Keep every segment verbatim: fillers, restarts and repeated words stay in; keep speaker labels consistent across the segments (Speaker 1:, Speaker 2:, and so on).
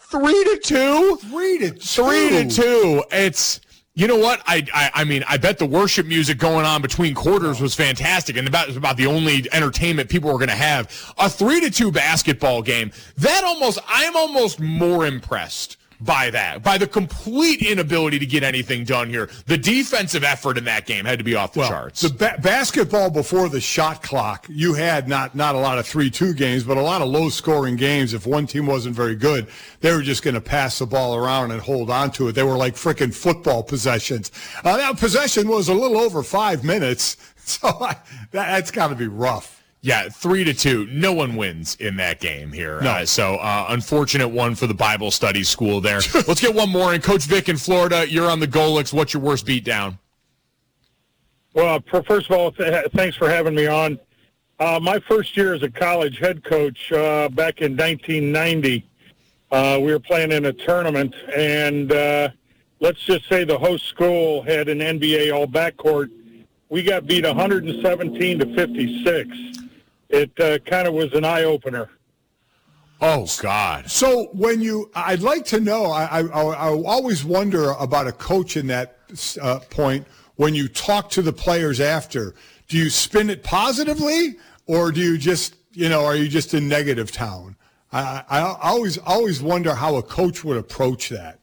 Speaker 1: Three to two?
Speaker 2: Three to two.
Speaker 1: Three to two. It's, you know what? I, I I mean, I bet the worship music going on between quarters was fantastic, and about, it was about the only entertainment people were going to have. A three to two basketball game, that almost, I'm almost more impressed by that, by the complete inability to get anything done here. The defensive effort in that game had to be off the
Speaker 2: well,
Speaker 1: charts.
Speaker 2: The ba- basketball before the shot clock, you had not, not a lot of three two games, but a lot of low-scoring games. If one team wasn't very good, they were just going to pass the ball around and hold on to it. They were like frickin' football possessions. Uh, that possession was a little over five minutes, so I, that, that's got to be rough.
Speaker 1: Yeah, three to two. No one wins in that game here.
Speaker 2: No.
Speaker 1: Uh, so uh, unfortunate one for the Bible study school there. Let's get one more in. Coach Vic in Florida, you're on the Golix. What's your worst beatdown?
Speaker 3: Well, first of all, th- thanks for having me on. Uh, my first year as a college head coach uh, back in nineteen ninety, uh, we were playing in a tournament, and uh, let's just say the host school had an N B A all backcourt. We got beat one seventeen to fifty-six. It uh, kind of was an eye-opener.
Speaker 1: Oh, God.
Speaker 2: So when you, I'd like to know, I, I, I always wonder about a coach in that uh, point, when you talk to the players after, do you spin it positively, or do you just, you know, are you just in negative town? I, I always always wonder how a coach would approach that.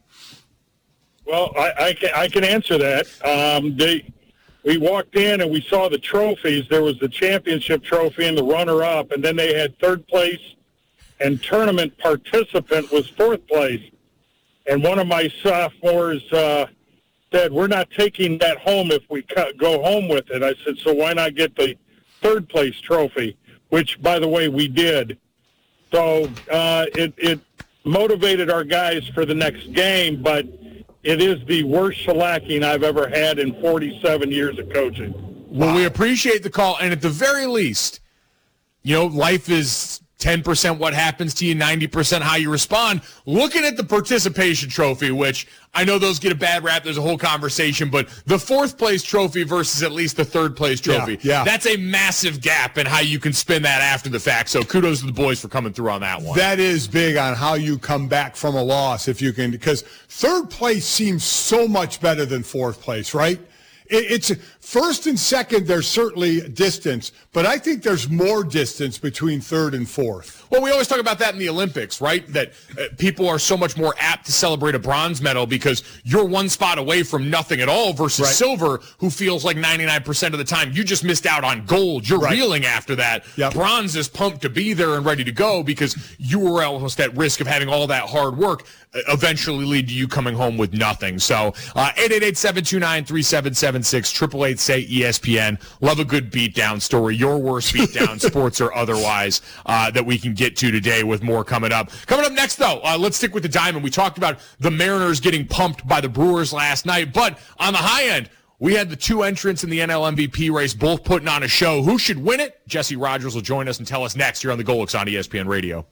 Speaker 3: Well, I, I, can, I can answer that. Um, they... We walked in and we saw the trophies. There was the championship trophy and the runner-up, and then they had third place, and tournament participant was fourth place. And one of my sophomores uh, said, "We're not taking that home if we go home with it." I said, "So why not get the third place trophy?" Which, by the way, we did. So uh, it, it motivated our guys for the next game, but it is the worst shellacking I've ever had in forty-seven years of coaching.
Speaker 1: Well, wow. We appreciate the call, and at the very least, you know, life is ten percent what happens to you, ninety percent how you respond. Looking at the participation trophy, which I know those get a bad rap, there's a whole conversation, but the fourth place trophy versus at least the third place trophy,
Speaker 2: yeah, yeah.
Speaker 1: That's a massive gap in how you can spin that after the fact. So kudos to the boys for coming through on that one.
Speaker 2: That is big on how you come back from a loss, if you can, because third place seems so much better than fourth place, right? It's first and second, there's certainly distance, but I think there's more distance between third and fourth.
Speaker 1: Well, we always talk about that in the Olympics, right? That uh, people are so much more apt to celebrate a bronze medal because you're one spot away from nothing at all versus
Speaker 2: right.
Speaker 1: silver, who feels like ninety-nine percent of the time you just missed out on gold. You're right. reeling after that. Yep. Bronze is pumped to be there and ready to go because you were almost at risk of having all that hard work uh, eventually lead to you coming home with nothing. So uh, eight eight eight, seven two nine, three seven seven six, eight eight eight, say E S P N. Love a good beatdown story, your worst beatdown, sports or otherwise, uh, that we can get to today with more coming up. Coming up next, though, uh, let's stick with the Diamond. We talked about the Mariners getting pumped by the Brewers last night, but on the high end, we had the two entrants in the N L M V P race, both putting on a show. Who should win it? Jesse Rogers will join us and tell us next here on the Golix on E S P N Radio.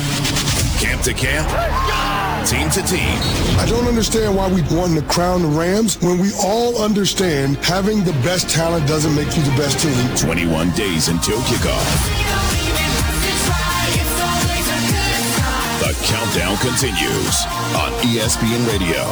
Speaker 4: Camp to camp, team to team.
Speaker 5: I don't understand why we won to crown the Rams when we all understand having the best talent doesn't make you the best team.
Speaker 4: twenty-one days until kickoff. The countdown continues on E S P N Radio.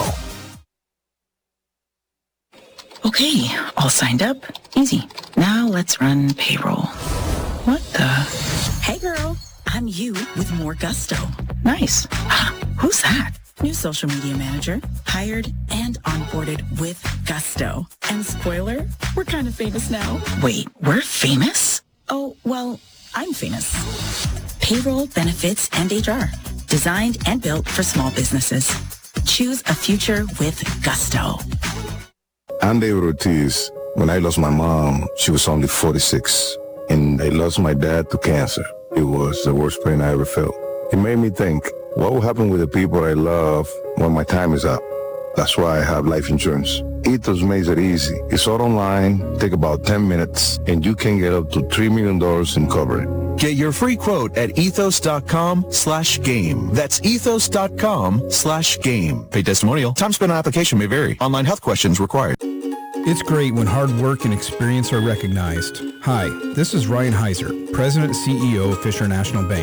Speaker 6: Okay, all signed up. Easy. Now let's run payroll. What the? Hey girl, I'm you with more gusto. Nice. Ah, who's that? New social media manager, hired and onboarded with gusto. And spoiler, we're kind of famous now. Wait, we're famous? Oh, well, I'm famous. Payroll, benefits, and H R. Designed and built for small businesses. Choose a future with gusto.
Speaker 5: I'm David Ortiz. When I lost my mom, she was only forty-six. And I lost my dad to cancer. It was the worst pain I ever felt. It made me think, what will happen with the people I love when my time is up? That's why I have life insurance. Ethos makes it easy. It's all online, take about ten minutes, and you can get up to three million dollars in coverage.
Speaker 7: Get your free quote at ethos.com slash game. That's ethos.com slash game. Pay testimonial. Time spent on application may vary. Online health questions required.
Speaker 8: It's great when hard work and experience are recognized. Hi, this is Ryan Heiser, President and C E O of Fisher National Bank.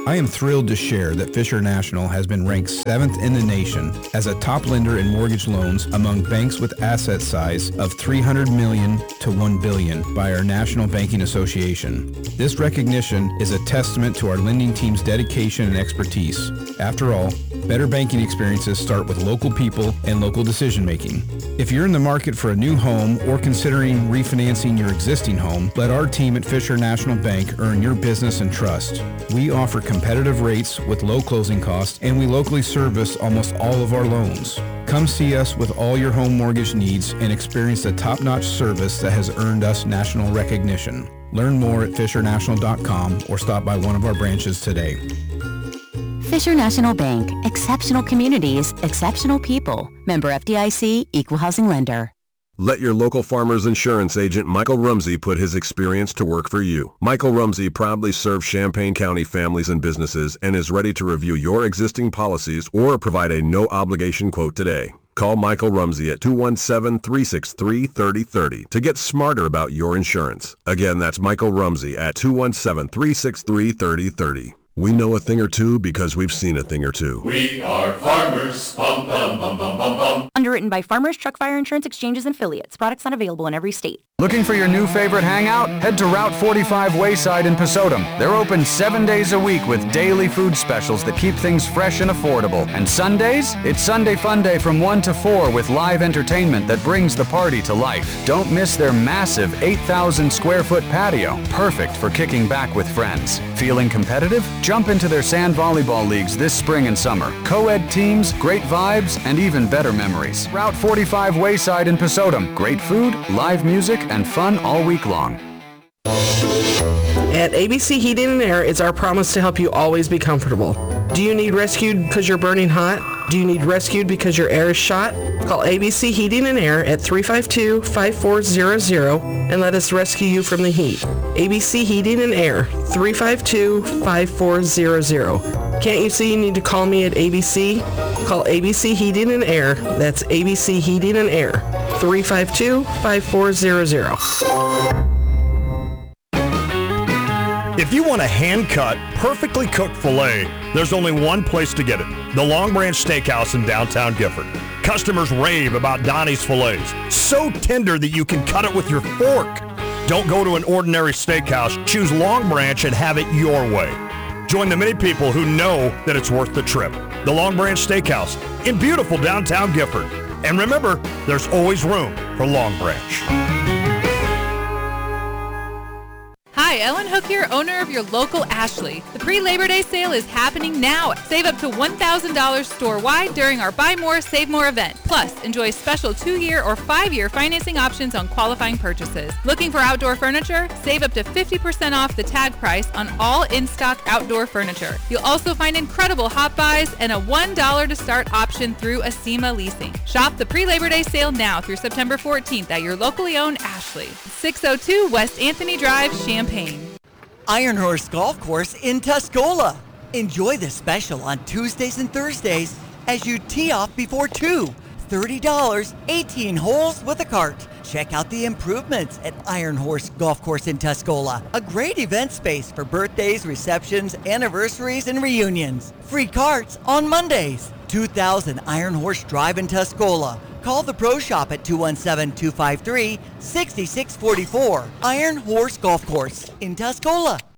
Speaker 8: I am thrilled to share that Fisher National has been ranked seventh in the nation as a top lender in mortgage loans among banks with asset size of three hundred million dollars to one billion dollars by our National Banking Association. This recognition is a testament to our lending team's dedication and expertise. After all, better banking experiences start with local people and local decision making. If you're in the market for a new home or considering refinancing your existing home, let our team at Fisher National Bank earn your business and trust. We offer competitive rates with low closing costs, and we locally service almost all of our loans. Come see us with all your home mortgage needs and experience the top-notch service that has earned us national recognition. Learn more at fisher national dot com or stop by one of our branches today.
Speaker 9: Fisher National Bank. Exceptional communities, exceptional people. Member F D I C, Equal Housing Lender.
Speaker 10: Let your local Farmers Insurance agent Michael Rumsey put his experience to work for you. Michael Rumsey proudly serves Champaign County families and businesses and is ready to review your existing policies or provide a no-obligation quote today. Call Michael Rumsey at two one seven, three six three, three zero three zero to get smarter about your insurance. Again, that's Michael Rumsey at two one seven, three six three, three zero three zero. We know a thing or two because we've seen a thing or two.
Speaker 11: We are farmers. Bum, bum, bum, bum, bum, bum.
Speaker 12: Underwritten by Farmers Truck Fire Insurance Exchanges and Affiliates. Products not available in every state.
Speaker 13: Looking for your new favorite hangout? Head to Route forty-five Wayside in Pesotum. They're open seven days a week with daily food specials that keep things fresh and affordable. And Sundays? It's Sunday Fun Day from one to four with live entertainment that brings the party to life. Don't miss their massive eight thousand square foot patio. Perfect for kicking back with friends. Feeling competitive? Jump into their sand volleyball leagues this spring and summer. Co-ed teams, great vibes, and even better memories. Route forty-five Wayside in Pesotum. Great food, live music, and fun all week long.
Speaker 14: At A B C Heating and Air, it's our promise to help you always be comfortable. Do you need rescued because you're burning hot? Do you need rescued because your air is shot? Call A B C Heating and Air at three five two, five four zero zero and let us rescue you from the heat. A B C Heating and Air, three five two, five four zero zero. Can't you see you need to call me at A B C? Call A B C Heating and Air. That's A B C Heating and Air, three five two, five four zero zero.
Speaker 15: If you want a hand-cut, perfectly cooked filet, there's only one place to get it. The Long Branch Steakhouse in downtown Gifford. Customers rave about Donnie's fillets. So tender that you can cut it with your fork. Don't go to an ordinary steakhouse. Choose Long Branch and have it your way. Join the many people who know that it's worth the trip. The Long Branch Steakhouse in beautiful downtown Gifford. And remember, there's always room for Long Branch.
Speaker 16: Hi, Ellen Hook here, owner of your local Ashley. The pre-Labor Day sale is happening now. Save up to one thousand dollars store-wide during our Buy More, Save More event. Plus, enjoy special two-year or five-year financing options on qualifying purchases. Looking for outdoor furniture? Save up to fifty percent off the tag price on all in-stock outdoor furniture. You'll also find incredible hot buys and a one dollar to start option through Acima Leasing. Shop the pre-Labor Day sale now through September fourteenth at your locally owned Ashley. six oh two West Anthony Drive, Champaign.
Speaker 17: Iron Horse Golf Course in Tuscola. Enjoy the special on Tuesdays and Thursdays as you tee off before two. thirty dollars, eighteen holes with a cart. Check out the improvements at Iron Horse Golf Course in Tuscola. A great event space for birthdays, receptions, anniversaries, and reunions. Free carts on Mondays. two thousand Iron Horse Drive in Tuscola. Call the Pro Shop at two one seven, two five three, six six four four. Iron Horse Golf Course in Tuscola.